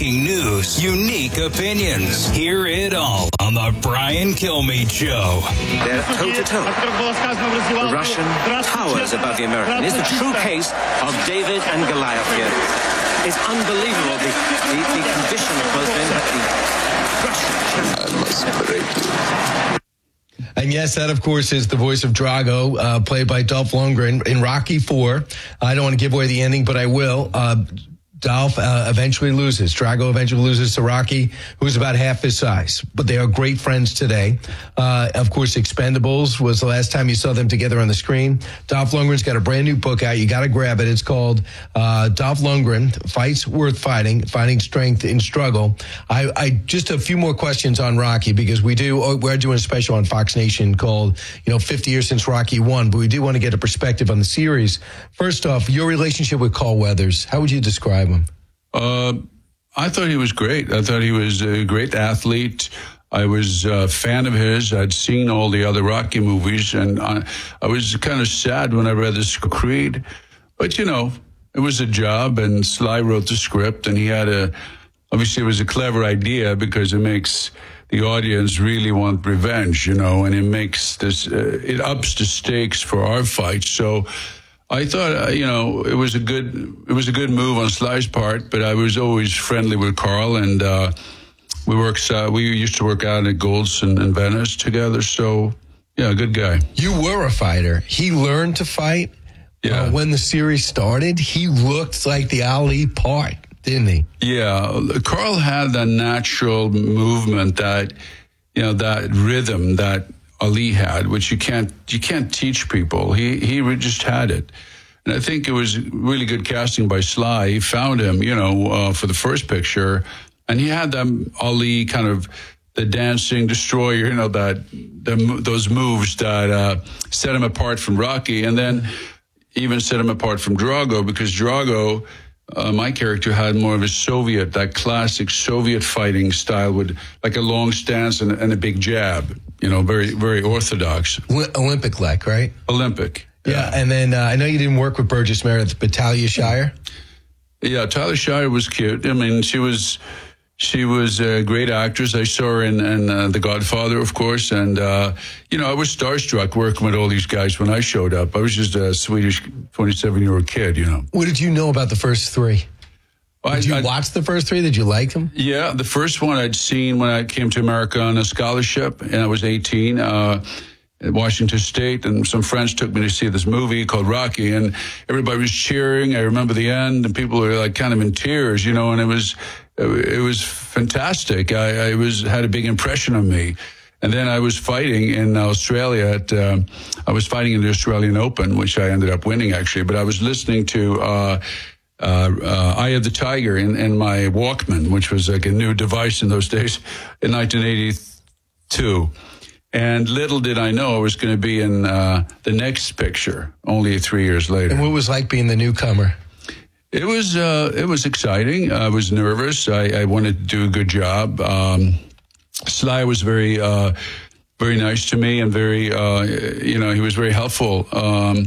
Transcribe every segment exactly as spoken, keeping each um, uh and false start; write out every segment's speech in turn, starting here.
breaking news, unique opinions. Hear it all on the Brian Kilmeade Show. They're toe-to-toe. The Russian towers above the American. It's the true case of David and Goliath here. It's unbelievable, the, the, the condition of both men, but the Russian... I must break you. And yes, that, of course, is the voice of Drago, uh, played by Dolph Lundgren in Rocky four. I don't want to give away the ending, but I will. Uh, Dolph uh, eventually loses. Drago eventually loses to Rocky, who's about half his size. But they are great friends today. Uh, of course, Expendables was the last time you saw them together on the screen. Dolph Lundgren's got a brand new book out. You got to grab it. It's called uh, Dolph Lundgren, Fights Worth Fighting, Finding Strength in Struggle. I, I just a few more questions on Rocky, because we do, we're doing a special on Fox Nation called, you know, fifty years since Rocky one, but we do want to get a perspective on the series. First off, your relationship with Carl Weathers, how would you describe him? Uh, I thought he was great. I thought he was a great athlete. I was a fan of his. I'd seen all the other Rocky movies, and I, I was kind of sad when I read the Creed. But, you know, it was a job, and Sly wrote the script, and he had a, obviously it was a clever idea because it makes the audience really want revenge, you know, and it makes this, uh, it ups the stakes for our fights. So I thought, uh, you know, it was a good, it was a good move on Sly's part, but I was always friendly with Carl, and uh, we worked, uh, we used to work out at Gold's in, in Venice together. So, yeah, good guy. You were a fighter. He learned to fight. Yeah. Uh, when the series started, he looked like the Ali part, didn't he? Yeah, Carl had that natural movement, that, you know, that rhythm that Ali had, which you can't you can't teach people. He he just had it, and I think it was really good casting by Sly. He found him, you know, uh, for the first picture, and he had that Ali kind of the dancing destroyer, you know, that the, those moves that uh, set him apart from Rocky, and then even set him apart from Drago, because Drago, uh, my character, had more of a Soviet, that classic Soviet fighting style with like a long stance and, and a big jab. You know, very, very orthodox. Olympic-like, right? Olympic. Yeah, yeah. And then uh, I know you didn't work with Burgess Meredith, but Talia Shire? Yeah, Talia Shire was cute. I mean, she was she was a great actress. I saw her in, in uh, The Godfather, of course. And, uh, you know, I was starstruck working with all these guys when I showed up. I was just a Swedish twenty-seven-year-old kid, you know. What did you know about the first three? Did you I, watch the first three? Did you like them? Yeah, the first one I'd seen when I came to America on a scholarship, and I was eighteen, uh, at Washington State, and some friends took me to see this movie called Rocky, and everybody was cheering. I remember the end, and people were like kind of in tears, you know, and it was it was fantastic. I, I was had a big impression on me. And then I was fighting in Australia at, uh, I was fighting in the Australian Open, which I ended up winning, actually, but I was listening to uh Uh, uh, Eye of the Tiger in, in my Walkman, which was like a new device in those days, in nineteen eighty-two. And little did I know I was going to be in uh, the next picture only three years later. And what was it like being the newcomer? It was uh, it was exciting. I was nervous. I, I wanted to do a good job. Um, Sly was very uh, very nice to me, and very uh, you know he was very helpful. Um,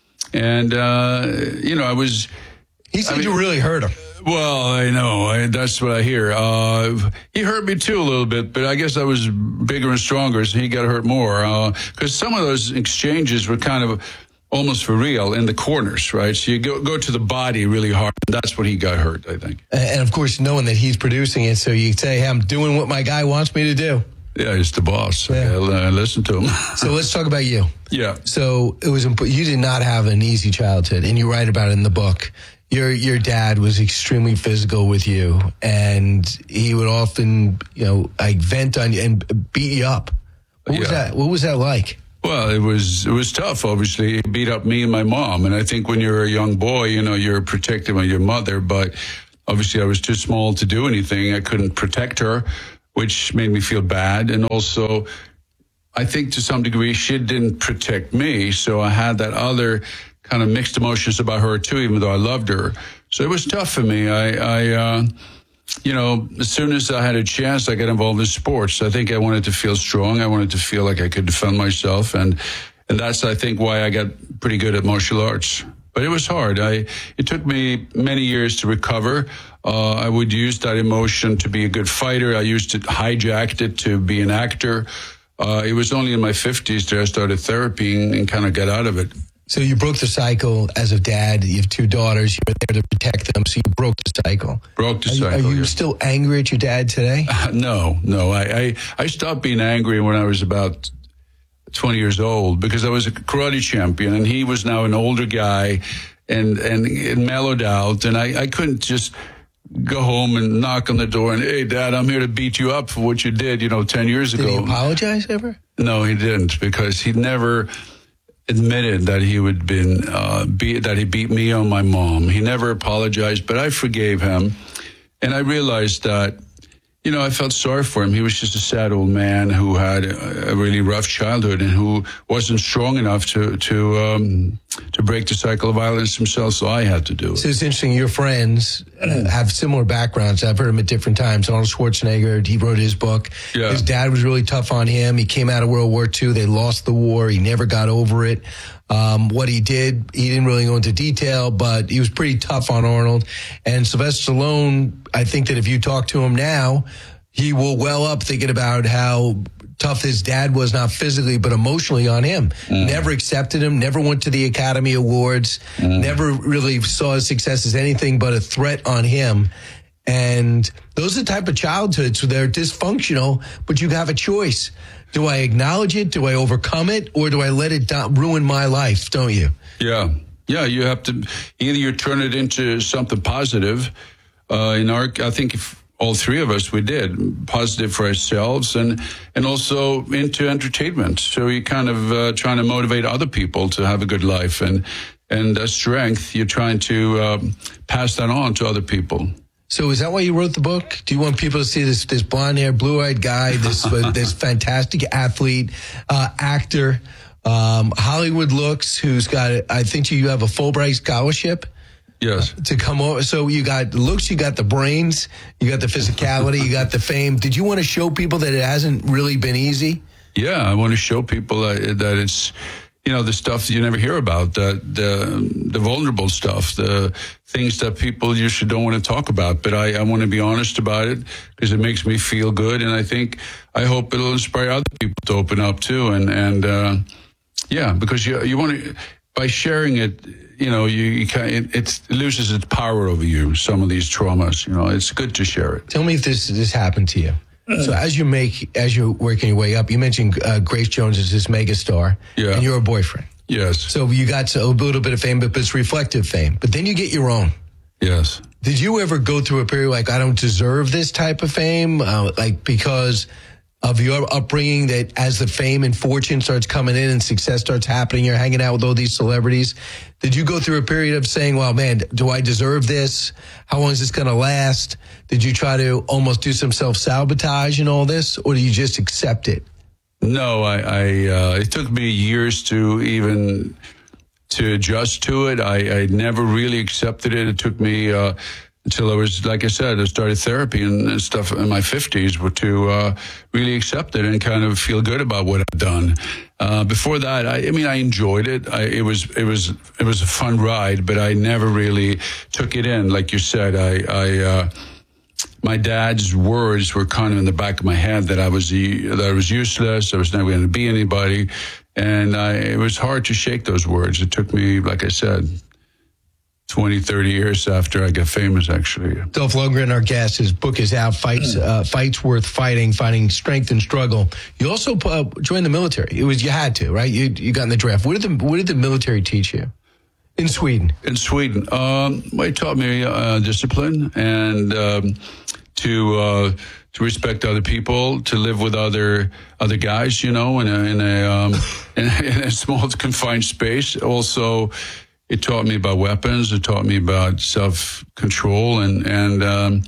and uh, you know I was. He said I mean, you really hurt him. Well, I know. I, that's what I hear. Uh, he hurt me, too, a little bit, but I guess I was bigger and stronger, so he got hurt more. Because uh, some of those exchanges were kind of almost for real in the corners, right? So you go, go to the body really hard, and that's what he got hurt, I think. And, of course, knowing that he's producing it, so you say, hey, I'm doing what my guy wants me to do. Yeah, he's the boss. Yeah. I, I listen to him. So let's talk about you. Yeah. So it was imp- you did not have an easy childhood, and you write about it in the book. Your your dad was extremely physical with you, and he would often, you know, like vent on you and beat you up. What yeah. was that? What was that like? Well, it was it was tough. Obviously, he beat up me and my mom, and I think when you're a young boy, you know, you're protective of your mother. But obviously, I was too small to do anything. I couldn't protect her, which made me feel bad, and also, I think to some degree, she didn't protect me. So I had that other kind of mixed emotions about her too, even though I loved her. So it was tough for me. I, I uh, you know, as soon as I had a chance, I got involved in sports. I think I wanted to feel strong. I wanted to feel like I could defend myself. And, and that's, I think, why I got pretty good at martial arts. But it was hard. I it took me many years to recover. Uh, I would use that emotion to be a good fighter. I used it, hijacked it to be an actor. Uh, it was only in my fifties that I started therapy and, and kind of got out of it. So you broke the cycle as a dad. You have two daughters. You were there to protect them. So you broke the cycle. Broke the are cycle. You, are you yeah. still angry at your dad today? Uh, no, no. I, I, I stopped being angry when I was about twenty years old because I was a karate champion and he was now an older guy and, and, and mellowed out. And I, I couldn't just go home and knock on the door and, hey, Dad, I'm here to beat you up for what you did, you know, ten years ago. Did he apologize ever? No, he didn't because he never admitted that he would been uh, beat, that he beat me on my mom. He never apologized, but I forgave him. And I realized that, you know, I felt sorry for him. He was just a sad old man who had a, a really rough childhood and who wasn't strong enough to to um, to break the cycle of violence himself, so I had to do it. So it's interesting, your friends uh, have similar backgrounds. I've heard them at different times. Arnold Schwarzenegger, he wrote his book. Yeah. His dad was really tough on him. He came out of World War Two. They lost the war. He never got over it. Um, what he did, he didn't really go into detail, but he was pretty tough on Arnold. And Sylvester Stallone, I think that if you talk to him now, he will well up thinking about how tough his dad was, not physically, but emotionally on him. Mm. Never accepted him, never went to the Academy Awards, mm. never really saw his success as anything but a threat on him. And those are the type of childhoods where they're dysfunctional, but you have a choice. Do I acknowledge it? Do I overcome it? Or do I let it do- ruin my life? Don't you? Yeah. Yeah. You have to either you turn it into something positive. Uh, in our, I think if all three of us, we did positive for ourselves and, and also into entertainment. So you're kind of uh, trying to motivate other people to have a good life and, and uh, strength. You're trying to um, pass that on to other people. So is that why you wrote the book? Do you want people to see this this blonde-haired, blue-eyed guy, this uh, this fantastic athlete, uh, actor, um, Hollywood looks, who's got, I think you have a Fulbright scholarship? Yes. To come over. So you got looks, you got the brains, you got the physicality, you got the fame. Did you want to show people that it hasn't really been easy? Yeah, I want to show people that, that it's, you know, the stuff you never hear about, the, the the vulnerable stuff, the things that people usually don't want to talk about. But I, I want to be honest about it because it makes me feel good. And I think, I hope it'll inspire other people to open up too. And, and uh, yeah, because you, you want to, by sharing it, you know, you, you can, it, it loses its power over you, some of these traumas. You know, it's good to share it. Tell me if this this happened to you. So as you make, as you're working your way up, you mentioned uh, Grace Jones is this megastar, yeah. and you're a boyfriend. Yes. So you got a little bit of fame, but it's reflective fame. But then you get your own. Yes. Did you ever go through a period like, I don't deserve this type of fame, uh, like because of your upbringing, that as the fame and fortune starts coming in and success starts happening, you're hanging out with all these celebrities? Did you go through a period of saying, well, man, do I deserve this? How long is this going to last? Did you try to almost do some self-sabotage in all this, or do you just accept it? No, I, I uh, it took me years to even to adjust to it. I, I never really accepted it. It took me uh, until I was, like I said, I started therapy and, and stuff in my fifties to uh, really accept it and kind of feel good about what I've done. Uh, before that, I, I mean, I enjoyed it. I, it was, it was, it was a fun ride, but I never really took it in. Like you said, I, I, uh, my dad's words were kind of in the back of my head that I was, that I was useless. I was never going to be anybody. And I, it was hard to shake those words. It took me, like I said, twenty, thirty years after I got famous, actually. Dolph Lundgren, our guest, his book is out, Fights uh, Fights Worth Fighting, Finding Strength and Struggle. You also uh, joined the military. It was, you had to, right? You you got in the draft. What did the, what did the military teach you? In Sweden? In Sweden. Um, it taught me uh, discipline and um, to uh, to respect other people, to live with other other guys, you know, in a, in a, um, in a, in a small confined space. Also, it taught me about weapons. It taught me about self-control and, and um,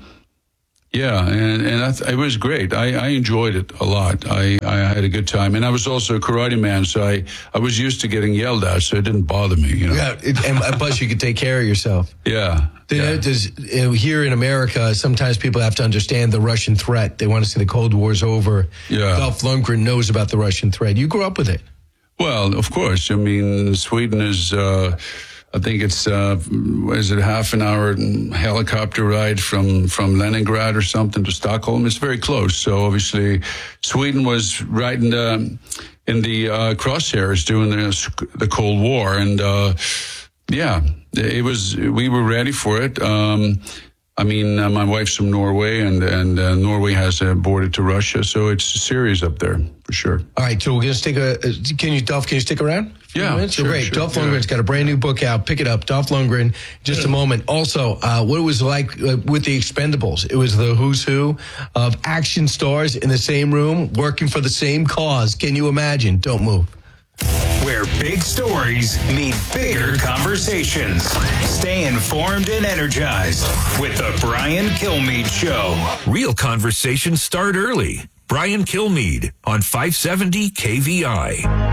yeah, and, and I th- it was great. I, I enjoyed it a lot. I, I had a good time. And I was also a karate man, so I, I was used to getting yelled at, so it didn't bother me, you know. Yeah, it, and plus you could take care of yourself. Yeah. yeah. Does, you know, here in America, sometimes people have to understand the Russian threat. They want to see the Cold War's over. Yeah. Dolph Lundgren knows about the Russian threat. You grew up with it. Well, of course. I mean, Sweden is uh, I think it's, uh, is it half an hour helicopter ride from, from Leningrad or something to Stockholm? It's very close. So obviously Sweden was right in the, in the uh, crosshairs during the, the Cold War. And uh, yeah, it was, we were ready for it. Um, I mean, uh, my wife's from Norway, and, and uh, Norway has a border to Russia, so it's serious up there, for sure. All right, so we're going to stick a, can you, Dolph, can you stick around? Yeah, sure, Great. Sure, Dolph yeah. Lundgren's got a brand new book out. Pick it up. Dolph Lundgren, just a moment. Also, uh, what it was like uh, with the Expendables. It was the who's who of action stars in the same room, working for the same cause. Can you imagine? Don't move. Where big stories meet bigger conversations. Stay informed and energized with the Brian Kilmeade Show. Real conversations start early. Brian Kilmeade on five seventy K V I.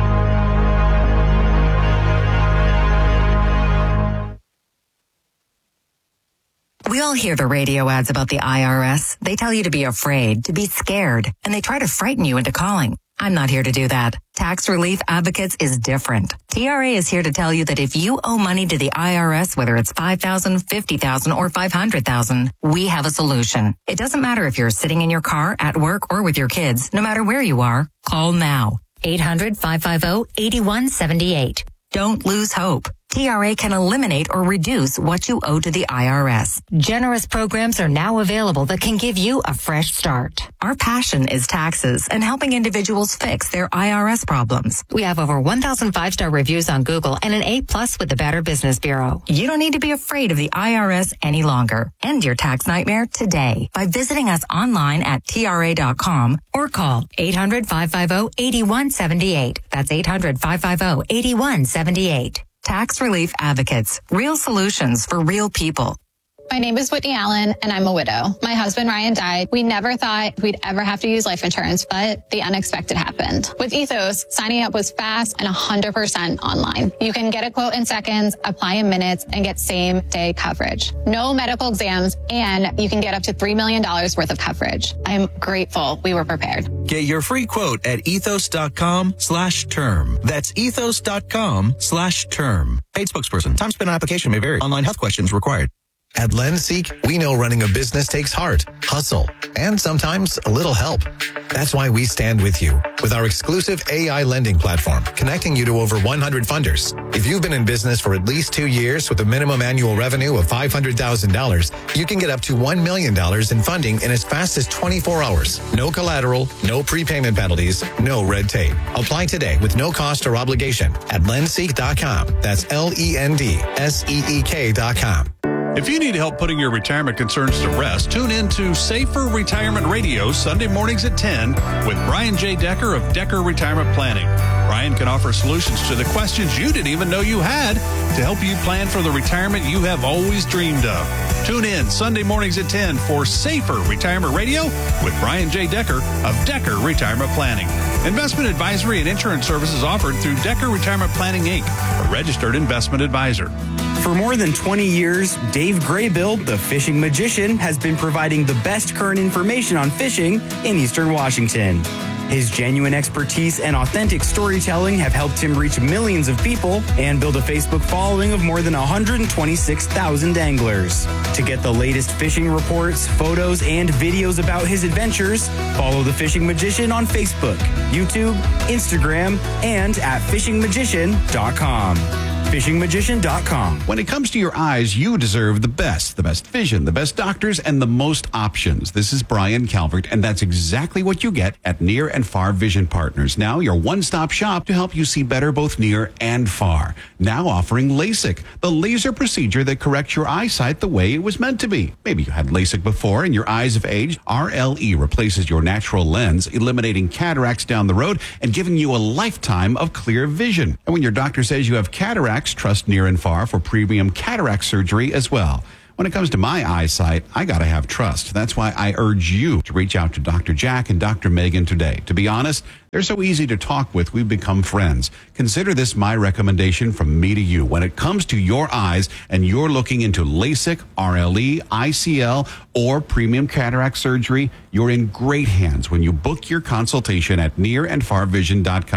We all hear the radio ads about the I R S. They tell you to be afraid, to be scared, and they try to frighten you into calling. I'm not here to do that. Tax Relief Advocates is different. T R A is here to tell you that if you owe money to the I R S, whether it's five thousand dollars, fifty thousand dollars, or five hundred thousand dollars, we have a solution. It doesn't matter if you're sitting in your car, at work, or with your kids. No matter where you are, call now. eight hundred, five five zero, eight one seven eight. Don't lose hope. T R A can eliminate or reduce what you owe to the I R S. Generous programs are now available that can give you a fresh start. Our passion is taxes and helping individuals fix their I R S problems. We have over one thousand five-star reviews on Google and an A plus with the Better Business Bureau. You don't need to be afraid of the I R S any longer. End your tax nightmare today by visiting us online at T R A dot com or call eight hundred, five five zero, eight one seven eight. That's eight hundred, five five zero, eight one seven eight. Tax Relief Advocates. Real solutions for real people. My name is Whitney Allen, and I'm a widow. My husband, Ryan, died. We never thought we'd ever have to use life insurance, but the unexpected happened. With Ethos, signing up was fast and one hundred percent online. You can get a quote in seconds, apply in minutes, and get same-day coverage. No medical exams, and you can get up to three million dollars worth of coverage. I'm grateful we were prepared. Get your free quote at ethos.com slash term. That's ethos.com slash term. Paid spokesperson. Time spent on application may vary. Online health questions required. At LendSeek, we know running a business takes heart, hustle, and sometimes a little help. That's why we stand with you with our exclusive A I lending platform, connecting you to over one hundred funders. If you've been in business for at least two years with a minimum annual revenue of five hundred thousand dollars, you can get up to one million dollars in funding in as fast as twenty-four hours. No collateral, no prepayment penalties, no red tape. Apply today with no cost or obligation at lendseek dot com. That's L E N D S E E K dot com. If you need help putting your retirement concerns to rest, tune in to Safer Retirement Radio Sunday mornings at ten with Brian J. Decker of Decker Retirement Planning. Brian can offer solutions to the questions you didn't even know you had to help you plan for the retirement you have always dreamed of. Tune in Sunday mornings at ten for Safer Retirement Radio with Brian J. Decker of Decker Retirement Planning. Investment advisory and insurance services offered through Decker Retirement Planning, Incorporated, a registered investment advisor. For more than twenty years, Dave Graybill, the fishing magician, has been providing the best current information on fishing in Eastern Washington. His genuine expertise and authentic storytelling have helped him reach millions of people and build a Facebook following of more than one hundred twenty-six thousand anglers. To get the latest fishing reports, photos, and videos about his adventures, follow the Fishing Magician on Facebook, YouTube, Instagram, and at fishing magician dot com. fishing magician dot com. When it comes to your eyes, you deserve the best. The best vision, the best doctors, and the most options. This is Brian Calvert, and that's exactly what you get at Near and Far Vision Partners. Now your one-stop shop to help you see better both near and far. Now offering LASIK, the laser procedure that corrects your eyesight the way it was meant to be. Maybe you had LASIK before and your eyes have aged. R L E replaces your natural lens, eliminating cataracts down the road and giving you a lifetime of clear vision. And when your doctor says you have cataracts, trust Near and Far for premium cataract surgery as well. When it comes to my eyesight, I gotta have trust. That's why I urge you to reach out to Doctor Jack and Doctor Megan today. To be honest, they're so easy to talk with, we've become friends. Consider this my recommendation from me to you. When it comes to your eyes and you're looking into LASIK, R L E, I C L, or premium cataract surgery, you're in great hands when you book your consultation at near and far vision dot com.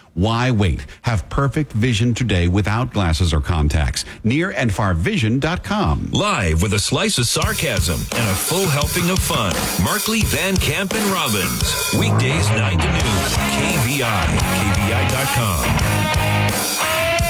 Why wait? Have perfect vision today without glasses or contacts. near and far vision dot com. Live with a slice of sarcasm and a full helping of fun. Markley, Van Camp, and Robbins. Weekdays nine to noon. K V I. K V I dot com.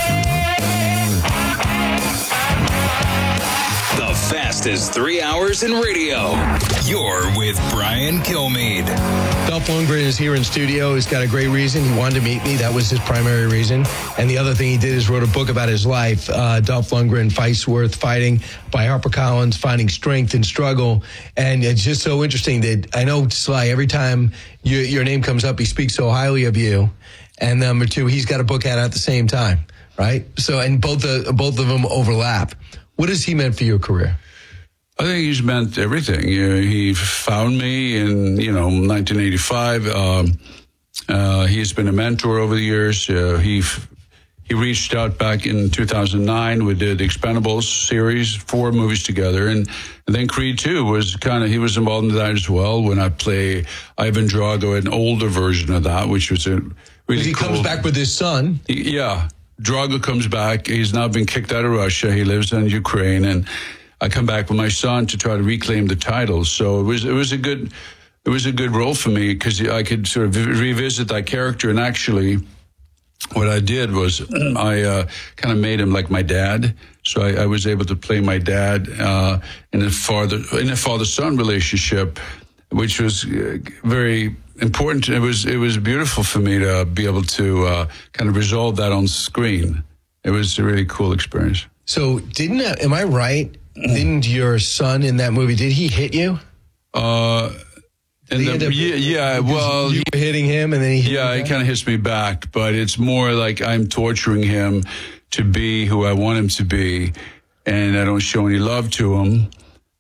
The fastest three hours in radio. You're with Brian Kilmeade. Dolph Lundgren is here in studio. He's got a great reason. He wanted to meet me. That was his primary reason. And the other thing he did is wrote a book about his life. Uh, Dolph Lundgren, Fights Worth Fighting, by HarperCollins, Finding Strength in Struggle. And it's just so interesting that I know, Sly, every time you, your name comes up, he speaks so highly of you. And number two, he's got a book out at the same time, right? So, and both the, both of them overlap. What has he meant for your career? I think he's meant everything. Uh, he found me in, you know, nineteen eighty-five. Um, uh, he's been a mentor over the years. Uh, he he reached out back in two thousand nine. We did Expendables series, four movies together. And, and then Creed two was kind of, he was involved in that as well when I play Ivan Drago, an older version of that, which was a really he cool. comes back with his son. He, yeah. Drago comes back. He's now been kicked out of Russia. He lives in Ukraine, and I come back with my son to try to reclaim the title. So it was it was a good it was a good role for me because I could sort of revisit that character. And actually, what I did was I uh, kind of made him like my dad. So I, I was able to play my dad uh, in a father in a father-son relationship, which was very important. It was it was beautiful for me to be able to uh, kind of resolve that on screen. It was a really cool experience. So didn't, am I right? Didn't your son in that movie, did he hit you? Uh, and the, up, yeah, yeah, well, you were hitting him, and then he hit yeah, he kind of hits me back. But it's more like I'm torturing him to be who I want him to be, and I don't show any love to him.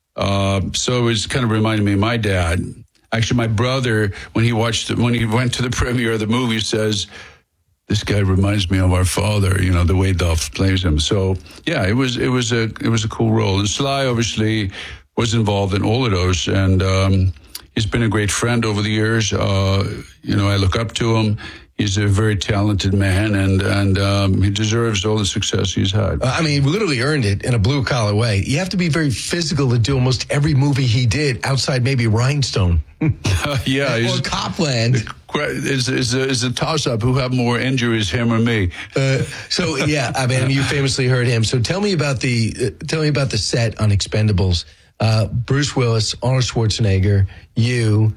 Uh, so it was kind of reminding me of my dad. Actually, my brother, when he watched, when he went to the premiere of the movie, says, "This guy reminds me of our father." You know, the way Dolph plays him. So yeah, it was it was a it was a cool role. And Sly obviously was involved in all of those, and um, he's been a great friend over the years. Uh, you know, I look up to him. He's a very talented man, and and um, he deserves all the success he's had. I mean, he literally earned it in a blue-collar way. You have to be very physical to do almost every movie he did, outside maybe Rhinestone. yeah. Or Copland. It's, it's, a, it's a toss-up. Who have more injuries, him or me? Uh, so, yeah, I mean, you famously heard him. So tell me about the uh, tell me about the set on Expendables. Uh, Bruce Willis, Arnold Schwarzenegger, you...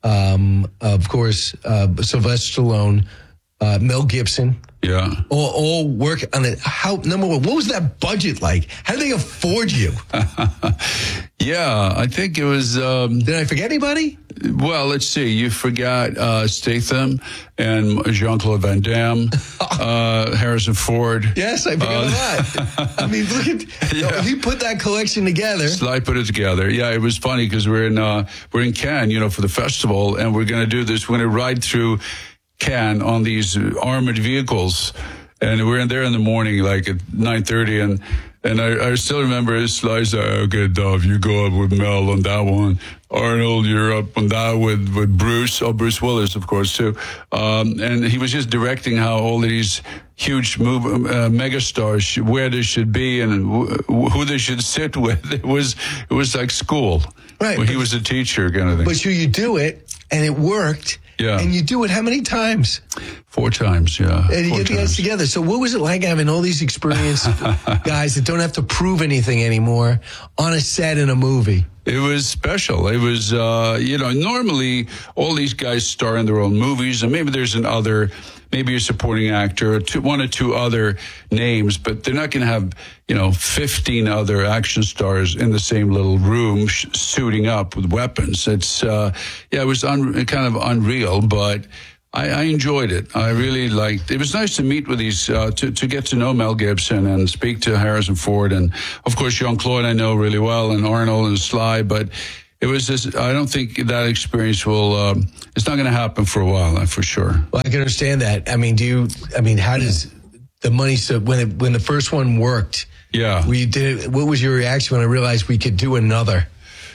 Um, of course, uh, Sylvester Stallone, uh, Mel Gibson. Yeah. All, all work on it. How, number one, what was that budget like? How did they afford you? yeah, I think it was. Um, Did I forget anybody? Well, let's see. You forgot uh, Statham and Jean-Claude Van Damme, uh, Harrison Ford. Yes, I forgot uh, a lot. I mean, look at, yeah. He put that collection together. Sly put it together. Yeah, it was funny because we're in, uh, we're in Cannes, you know, for the festival, and we're going to do this. We're going to ride through Cannes on these armored vehicles, and we're in there in the morning, like at nine thirty, and and I, I still remember Sly's like, okay, Dov, you go up with Mel on that one. Arnold, you're up on that with, with Bruce, oh, Bruce Willis, of course, too. Um, and he was just directing how all these huge move, uh, megastars, where they should be and wh- who they should sit with. It was, it was like school. Right. Where he was a teacher kind of thing. But you, you do it, and it worked. Yeah. And you do it how many times? Four times, yeah. And you Four get the guys together. So what was it like having all these experienced guys that don't have to prove anything anymore on a set in a movie? It was special. It was, uh, you know, normally all these guys star in their own movies, and maybe there's an other, maybe a supporting actor, or two, one or two other names, but they're not going to have, you know, fifteen other action stars in the same little room sh- suiting up with weapons. It's, uh, yeah, it was un- kind of unreal, but I, I enjoyed it. I really liked it. It was nice to meet with these, uh, to, to get to know Mel Gibson and speak to Harrison Ford. And, of course, Jean-Claude I know really well, and Arnold and Sly. But it was just, I don't think that experience will, um, it's not going to happen for a while, for sure. Well, I can understand that. I mean, do you, I mean, how does the money, so when it, when the first one worked, yeah, we did, what was your reaction when I realized we could do another?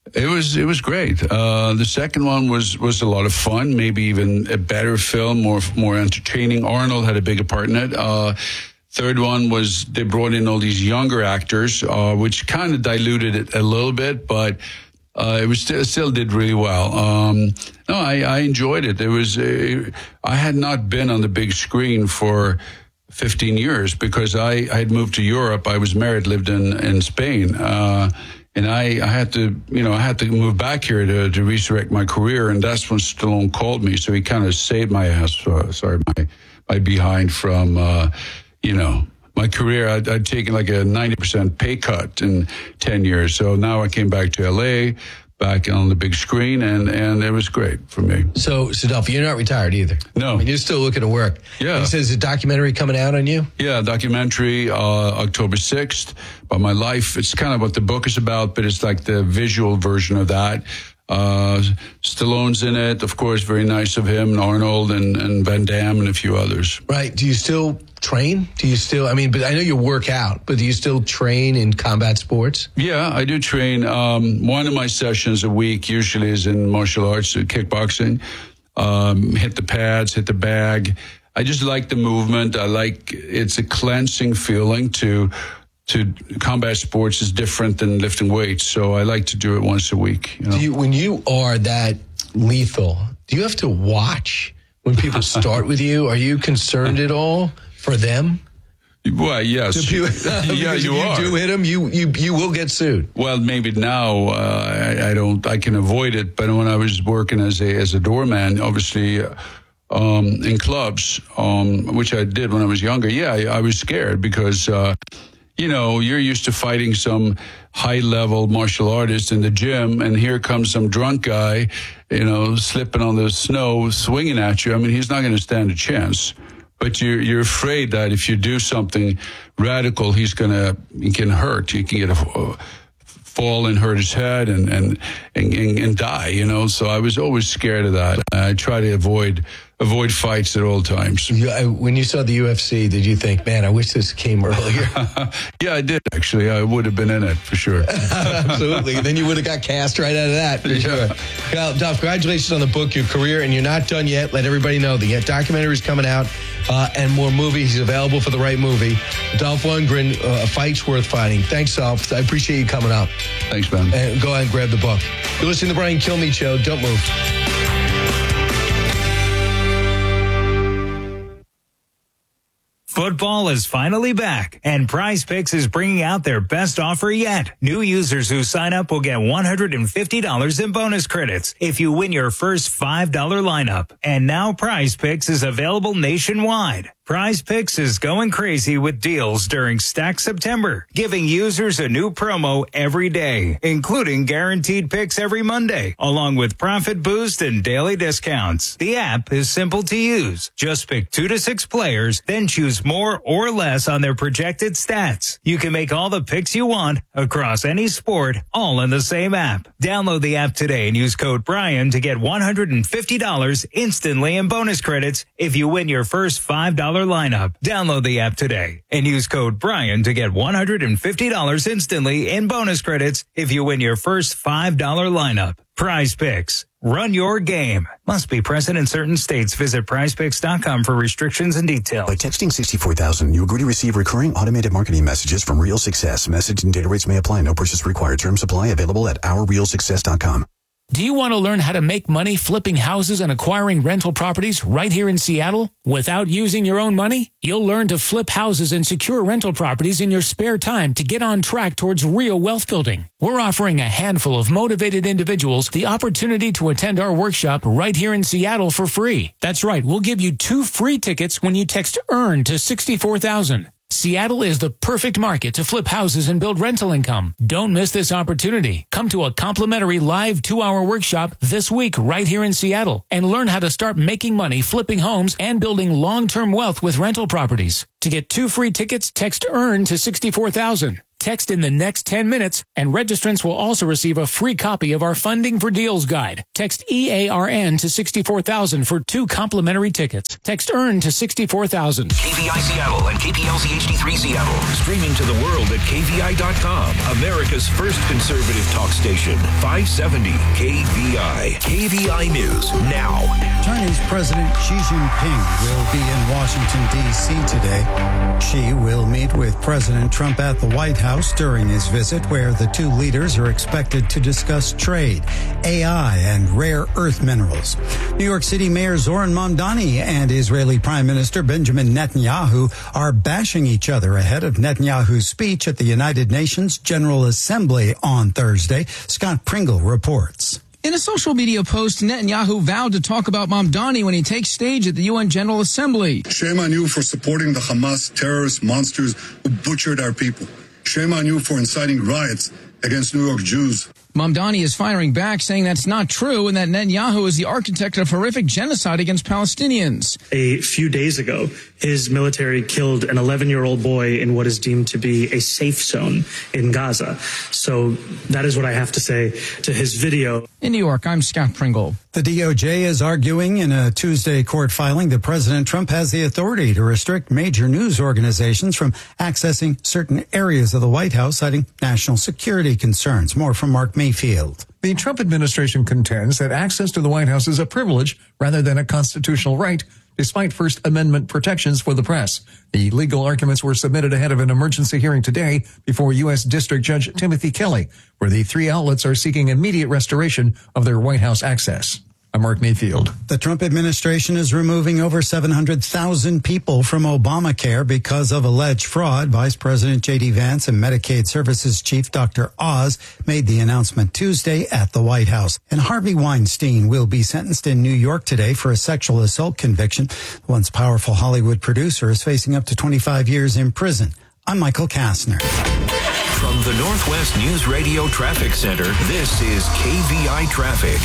It was it was great. Uh, the second one was was a lot of fun, maybe even a better film, more more entertaining. Arnold had a bigger part in it. Uh, third one was they brought in all these younger actors, uh, which kind of diluted it a little bit, but uh, it was still, still did really well. Um, no, I, I enjoyed it. It was uh, I had not been on the big screen for fifteen years because I, I had moved to Europe. I was married, lived in in Spain. Uh, And I, I had to, you know, I had to move back here to, to resurrect my career. And that's when Stallone called me. So he kind of saved my ass, uh, sorry, my, my behind from, uh, you know, my career. I'd, I'd taken like a ninety percent pay cut in ten years. So now I came back to L A, back on the big screen, and, and it was great for me. So, Sadolfo, you're not retired either. No. I mean, you're still looking to work. Yeah. He says a documentary coming out on you? Yeah, documentary, uh, October sixth, about my life. It's kind of what the book is about, but it's like the visual version of that. Uh, Stallone's in it, of course, very nice of him, and Arnold and, and Van Damme and a few others. Right. Do you still train? Do you still, I mean, but I know you work out, but do you still train in combat sports? Yeah, I do train. Um, one of my sessions a week usually is in martial arts, kickboxing. Um, hit the pads, hit the bag. I just like the movement. I like, it's a cleansing feeling to, to combat sports is different than lifting weights. So I like to do it once a week. You know? Do you, when you are that lethal, do you have to watch when people start with you? Are you concerned at all for them? Well, yes. You, yeah, you if are. you do hit them, you, you, you will get sued. Well, maybe now uh, I, I don't, I can avoid it. But when I was working as a, as a doorman, obviously, uh, um, in clubs, um, which I did when I was younger, yeah, I, I was scared because, uh, you know, you're used to fighting some high-level martial artist in the gym, and here comes some drunk guy, you know, slipping on the snow, swinging at you. I mean, he's not going to stand a chance. But you're, you're afraid that if you do something radical, he's going to, he can hurt. He can get a, a fall and hurt his head and, and, and, and die, you know. So I was always scared of that. I try to avoid avoid fights at all times. You, I, when you saw the U F C, did you think, man, I wish this came earlier? Yeah, I did, actually. I would have been in it, for sure. Absolutely. Then you would have got cast right out of that, for yeah. sure. Well, Dolph, congratulations on the book, your career, and you're not done yet. Let everybody know the documentary is coming out uh, and more movies available for the right movie. Dolph Lundgren, uh, A Fight's Worth Fighting. Thanks, Dolph. I appreciate you coming up. Thanks, man. And go ahead and grab the book. You're listening to the Brian Kilmeade Show. Don't move. Football is finally back, and Prize Picks is bringing out their best offer yet. New users who sign up will get one hundred fifty dollars in bonus credits if you win your first five dollar lineup. And now Prize Picks is available nationwide. Prize Picks is going crazy with deals during Stack September, giving users a new promo every day, including guaranteed picks every Monday, along with profit boost and daily discounts. The app is simple to use. Just pick two to six players, then choose more or less on their projected stats. You can make all the picks you want across any sport, all in the same app. Download the app today and use code Brian to get one hundred fifty dollars instantly in bonus credits if you win your first five dollar lineup. Download the app today and use code Brian to get one hundred fifty dollars instantly in bonus credits if you win your first five dollar lineup. Prize Picks. Run your game. Must be present in certain states. Visit prize picks dot com for restrictions and details. By texting sixty-four thousand, you agree to receive recurring automated marketing messages from Real Success. Message and data rates may apply. No purchase required. Terms apply. Available at our real success dot com. Do you want to learn how to make money flipping houses and acquiring rental properties right here in Seattle without using your own money? You'll learn to flip houses and secure rental properties in your spare time to get on track towards real wealth building. We're offering a handful of motivated individuals the opportunity to attend our workshop right here in Seattle for free. That's right. We'll give you two free tickets when you text EARN to sixty-four thousand. Seattle is the perfect market to flip houses and build rental income. Don't miss this opportunity. Come to a complimentary live two-hour workshop this week right here in Seattle and learn how to start making money flipping homes and building long-term wealth with rental properties. To get two free tickets, text EARN to sixty-four thousand. Text in the next ten minutes, and registrants will also receive a free copy of our Funding for Deals guide. Text E A R N to sixty-four thousand for two complimentary tickets. Text EARN to sixty-four thousand. K V I Seattle and K P L C H D three Seattle. Streaming to the world at K V I dot com. America's first conservative talk station. five seventy K V I. K V I News now. Chinese President Xi Jinping will be in Washington, D C today. Xi will meet with President Trump at the White House during his visit, where the two leaders are expected to discuss trade, A I, and rare earth minerals. New York City Mayor Zoran Mamdani and Israeli Prime Minister Benjamin Netanyahu are bashing each other ahead of Netanyahu's speech at the United Nations General Assembly on Thursday. Scott Pringle reports. In a social media post, Netanyahu vowed to talk about Mamdani when he takes stage at the U N General Assembly. Shame on you for supporting the Hamas terrorist monsters who butchered our people. Shame on you for inciting riots against New York Jews. Mamdani is firing back, saying that's not true and that Netanyahu is the architect of horrific genocide against Palestinians. A few days ago, his military killed an eleven-year-old boy in what is deemed to be a safe zone in Gaza. So that is what I have to say to his video. In New York, I'm Scott Pringle. The D O J is arguing in a Tuesday court filing that President Trump has the authority to restrict major news organizations from accessing certain areas of the White House, citing national security concerns. More from Mark Mayfield. The Trump administration contends that access to the White House is a privilege rather than a constitutional right, despite First Amendment protections for the press. The legal arguments were submitted ahead of an emergency hearing today before U S District Judge Timothy Kelly, where the three outlets are seeking immediate restoration of their White House access. I'm Mark Mayfield. The Trump administration is removing over seven hundred thousand people from Obamacare because of alleged fraud. Vice President J D Vance and Medicaid Services Chief Doctor Oz made the announcement Tuesday at the White House. And Harvey Weinstein will be sentenced in New York today for a sexual assault conviction. The once powerful Hollywood producer is facing up to twenty-five years in prison. I'm Michael Kastner. From the Northwest News Radio Traffic Center, this is K V I Traffic.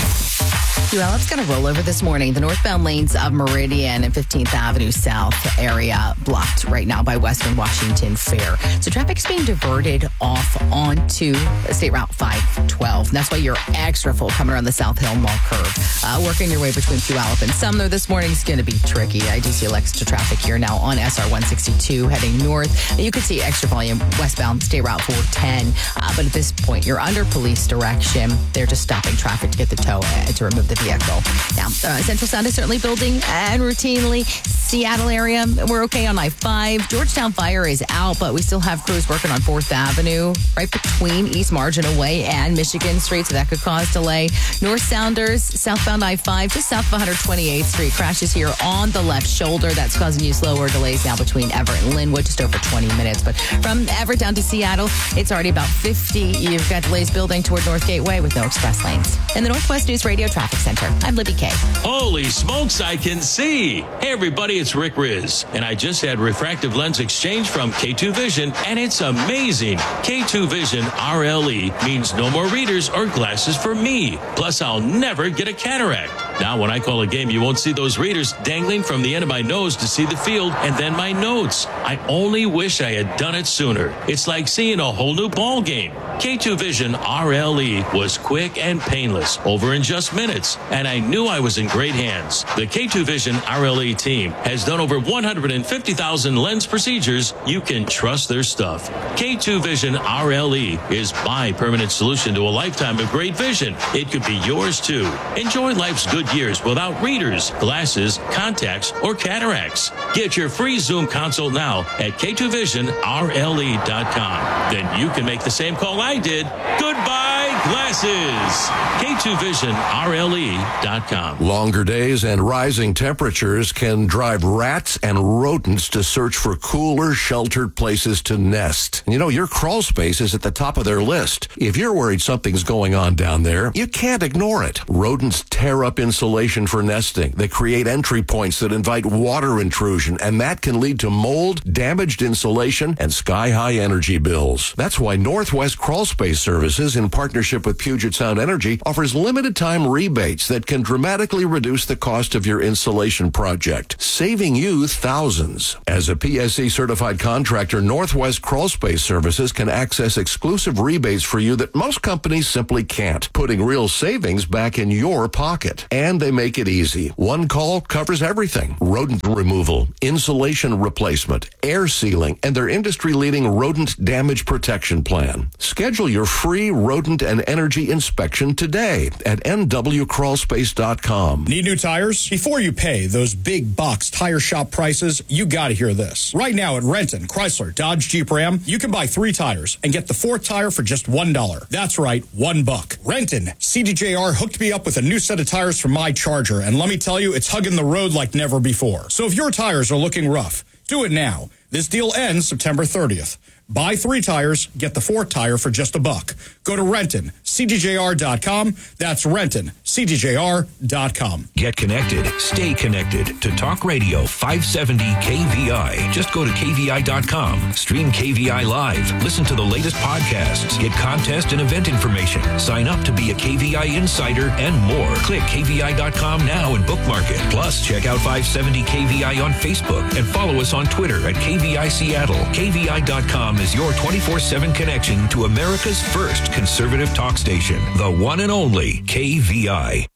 Well, it's going to roll over this morning. The northbound lanes of Meridian and fifteenth Avenue South area blocked right now by Western Washington Fair. So traffic's being diverted off onto State Route five twelve. And that's why you're extra full coming around the South Hill Mall curve. Uh, working your way between Puyallup and Sumner this morning is going to be tricky. I do see extra traffic here now on S R one sixty-two heading north. You could see extra volume westbound State Route four ten. Uh, but at this point, you're under police direction. They're just stopping traffic to get the tow uh, to remove the vehicle. Now, uh, Central Sound is certainly building and routinely. Seattle area, we're okay on I five. Georgetown Fire is out, but we still have crews working on fourth Avenue, right between East Marginal Way and Michigan Street, so that could cause delay. North Sounders, southbound I five, just south of one twenty-eighth Street. Crashes here on the left shoulder. That's causing you slower delays now between Everett and Linwood, just over twenty minutes. But from Everett down to Seattle, it's already about fifty. You've got delays building toward North Gateway with no express lanes. In the Northwest News Radio Traffic Center, I'm Libby Kay. Holy smokes, I can see. Hey, everybody, it's Rick Riz, and I just had refractive lens exchange from K two Vision, and it's amazing. K two Vision R L E means no more readers or glasses for me. Plus, I'll never get a cataract. Now, when I call a game, you won't see those readers dangling from the end of my nose to see the field and then my notes. I only wish I had done it sooner. It's like seeing a whole new ball game. K two Vision R L E was quick and painless, over in just minutes, and I knew I was in great hands. The K two Vision R L E team has done over one hundred fifty thousand lens procedures. You can trust their stuff. K two Vision R L E is my permanent solution to a lifetime of great vision. It could be yours too. Enjoy life's good years without readers, glasses, contacts, or cataracts. Get your free Zoom consult now at K two vision R L E dot com. Then you can make the same call I did. Goodbye, glasses. K two vision R L E dot com. Longer days and rising temperatures can drive rats and rodents to search for cooler, sheltered places to nest. And you know, your crawl space is at the top of their list. If you're worried something's going on down there, you can't ignore it. Rodents tear up insulation for nesting. They create entry points that invite water intrusion, and that can lead to mold, damaged insulation, and sky-high energy bills. That's why Northwest Crawl Space Services, in partnership with Puget Sound Energy offers limited time rebates that can dramatically reduce the cost of your insulation project, saving you thousands. As a P S C certified contractor, Northwest Crawl Space Services can access exclusive rebates for you that most companies simply can't, putting real savings back in your pocket. And they make it easy. One call covers everything: rodent removal, insulation replacement, air sealing, and their industry-leading rodent damage protection plan. Schedule your free rodent and energy inspection today at N W crawl space dot com. Need new tires? Before you pay those big box tire shop prices, you gotta hear this. Right now at Renton, Chrysler, Dodge, Jeep, Ram, you can buy three tires and get the fourth tire for just one dollar. That's right, one buck. Renton, C D J R hooked me up with a new set of tires for my Charger, and let me tell you, it's hugging the road like never before. So if your tires are looking rough, do it now. This deal ends September thirtieth. Buy three tires, get the fourth tire for just a buck. Go to Renton, C D J R dot com. That's Renton, C D J R dot com. Get connected. Stay connected to Talk Radio five seventy K V I. Just go to K V I dot com. Stream K V I Live. Listen to the latest podcasts. Get contest and event information. Sign up to be a K V I insider and more. Click K V I dot com now and bookmark it. Plus, check out five seventy K V I on Facebook and follow us on Twitter at K V I Seattle. K V I dot com is your twenty-four seven connection to America's first conservative talk station, the one and only K V I.